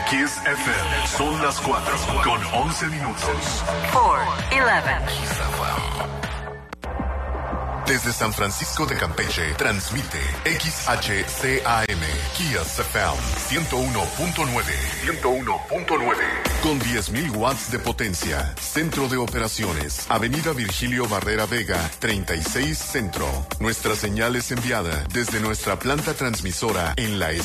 Kiss FM. Son las 4:11. 4:11. Kiss FM. Desde San Francisco de Campeche, transmite XHCAM, Kiss FM 101.9. 101.9. Con 10.000 watts de potencia. Centro de operaciones. Avenida Virgilio Barrera Vega, 36 Centro. Nuestra señal es enviada desde nuestra planta transmisora en la